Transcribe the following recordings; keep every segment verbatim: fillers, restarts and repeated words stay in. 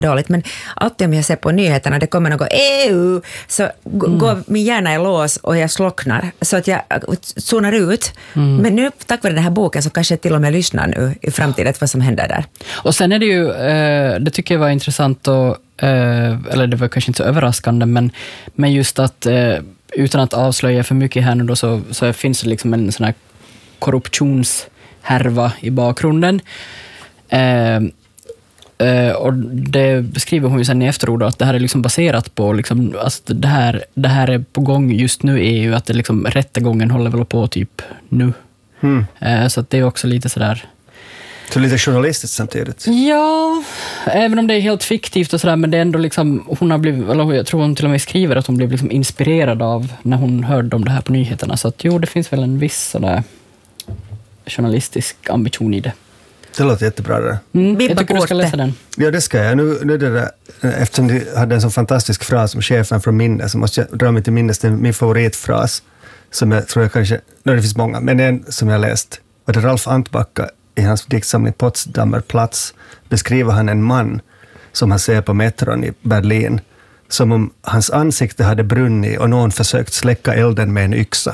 dåligt, men alltid om jag ser på nyheterna det kommer något E U så g- mm. går min hjärna i lås och jag slocknar så att jag zonar ut. Mm. Men nu tack vare den här boken så kanske jag till och med lyssnar nu i framtiden vad som händer där. Och sen är det ju, eh, det tycker jag var intressant och, eh, eller det var kanske inte så överraskande, men, men just att eh, utan att avslöja för mycket här nu då så, så finns det liksom en sån här korruptionshärva i bakgrunden. Eh, Uh, och det beskriver hon ju sen i efterord att det här är liksom baserat på liksom, alltså det, här, det här är på gång just nu är ju att det liksom, rättegången håller väl på typ nu. Mm. Uh, så att det är också lite sådär... Så lite journalistiskt samtidigt? Ja, även om det är helt fiktivt och sådär, men det är ändå liksom, hon har blivit, eller jag tror hon till och med skriver att hon blev liksom inspirerad av när hon hörde om det här på nyheterna. Så att jo, det finns väl en viss sådär journalistisk ambition i det. Det låter jättebra det. Mm, jag tycker du ska läsa den. Ja, det ska jag. Nu, nu det där, eftersom du hade en så fantastisk fras som chefen från minne så måste jag dra mig till minnes till min favoritfras som jag tror jag kanske, nej det finns många, men en som jag läst var det Ralf Antbacka i hans diktsamling Potsdamer Platz beskriver han en man som han ser på metron i Berlin som om hans ansikte hade brunnit och någon försökt släcka elden med en yxa.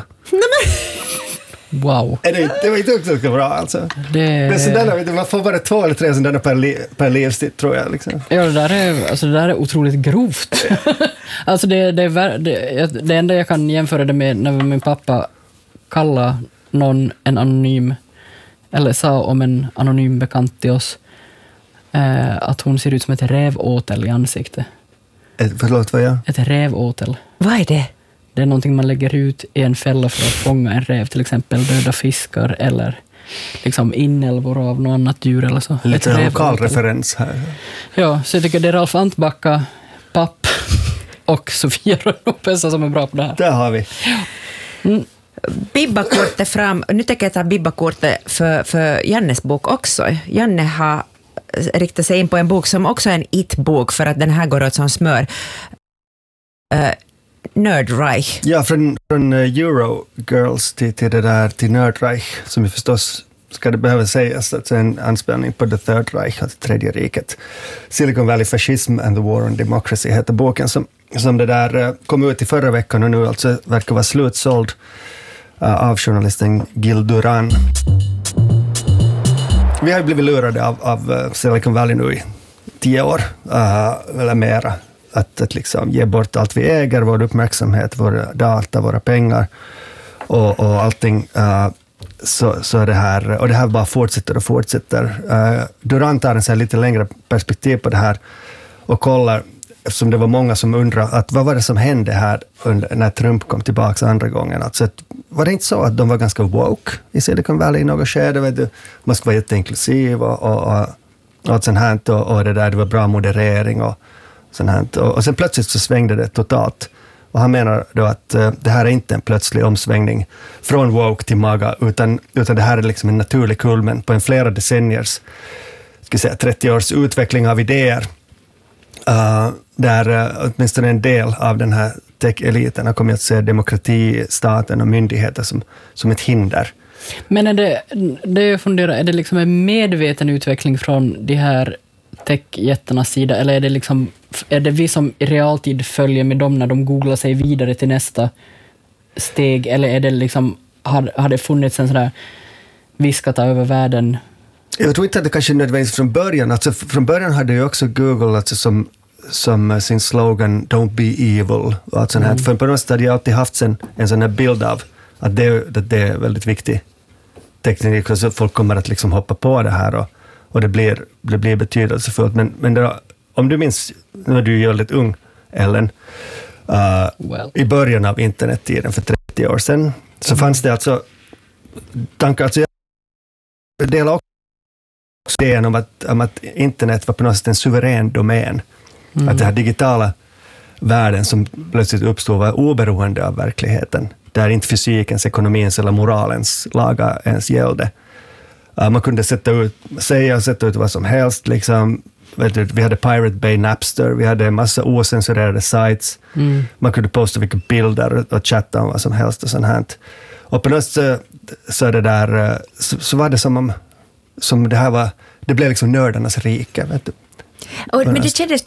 Wow. Är det, det var inte också bra alltså. Det, det sådär, man får bara två eller tre sådana per, li, per livstid tror jag. Liksom. Ja, det där är, alltså, det där är otroligt grovt. alltså det, det, är, det, det enda jag kan jämföra det med när min pappa kallade någon en anonym, eller sa om en anonym bekant till oss eh, att hon ser ut som ett rävåtel i ansiktet. Ett, förlåt, vad jag? Ett rävåtel. Vad är det? Det är någonting man lägger ut i en fälla för att fånga en räv, till exempel döda fiskar eller liksom inälvor av något annat djur eller så. Lite lokal referens här. Ja, så jag tycker det är Ralf Antbacka, Papp och Sofia Rönnopessa som är bra på det här. Där har vi. Mm. Bibbakortet fram, nu tänker jag ta bibbakortet för, för Jannes bok också. Janne har riktat sig in på en bok som också är en it-bok för att den här går åt som smör. Uh, Nerdreich. Ja, från, från Eurogirls till, till det där till Nerdreich som vi förstås ska det behöva sägas att en anspelning på The Third Reich, alltså tredje riket. Silicon Valley Fascism and the War on Democracy heter boken som, som det där kom ut i förra veckan och nu alltså verkar vara slutsåld uh, av journalisten Gil Duran. Vi har blivit lurade av, av Silicon Valley nu i tio år uh, eller mera. Att, att liksom ge bort allt vi äger, vår uppmärksamhet, våra data, våra pengar och, och allting. Uh, så, så det här, och det här bara fortsätter och fortsätter. Uh, Durant tar en så här lite längre perspektiv på det här och kollar, eftersom det var många som undrar att vad var det som hände här under, när Trump kom tillbaka andra gången. Alltså, att, var det inte så att de var ganska woke i Silicon Valley i något skede? Vet du? Man ska vara jätteinklusiv och, och, och, och sånt här och, och det där, det var bra moderering och sånt här. Och, och sen plötsligt så svängde det totalt. Och han menar då att uh, det här är inte en plötslig omsvängning från woke till MAGA, utan, utan det här är liksom en naturlig kulmen på en flera decenniers, ska säga trettio års utveckling av idéer. Uh, där uh, åtminstone en del av den här tech-eliten har kommit att se demokrati, staten och myndigheter som, som ett hinder. Men är det, det jag funderar, är det liksom en medveten utveckling från de här tech-jättarnas sida, eller är det liksom, är det vi som i realtid följer med dem när de googlar sig vidare till nästa steg, eller är det liksom, har, har det funnits en sån där viskata över världen? Jag tror inte att det kanske nödvändigtvis från början, alltså från början hade ju också Google alltså som, som sin slogan Don't be evil och allt sånt här, mm. för på något sätt hade jag alltid haft en, en sån här bild av att det, att det är väldigt viktig teknik, så folk kommer att liksom hoppa på det här och och det blir, det blir betydelsefullt. Men, men då, om du minns, när du är väldigt ung, Ellen, uh, well. i början av internettiden för trettio år sedan, så mm. fanns det alltså tankar, alltså jag delar också idén om att, om att internet var på något sätt en suverän domän. Mm. Att det här digitala världen som plötsligt uppstod var oberoende av verkligheten, där inte fysikens, ekonomins eller moralens lagar ens gällde. Uh, man kunde sätta ut, säga och sätta ut vad som helst. Liksom, vet du, vi hade Pirate Bay, Napster, vi hade en massa osensurerade sites. Mm. Man kunde posta vilka bilder och, och chatta om vad som helst och sånt här. Och på något sätt så, det där, så, så var det som om som det här var, det blev liksom nördarnas rike. Vet du. Och, men det kändes